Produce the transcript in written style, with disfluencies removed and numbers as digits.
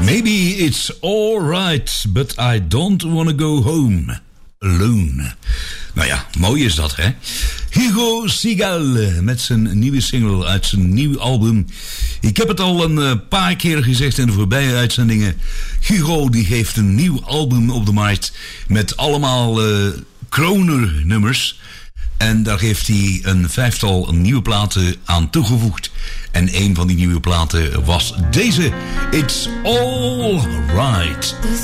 Maybe it's alright, but I don't wanna go home alone. Nou ja, mooi is dat, hè? Hugo Sigal met zijn nieuwe single uit zijn nieuwe album. Ik heb het al een paar keer gezegd in de voorbije uitzendingen. Hugo die geeft een nieuw album op de markt met allemaal kronernummers. En daar heeft hij een 5-tal nieuwe platen aan toegevoegd. En een van die nieuwe platen was deze. It's All Right.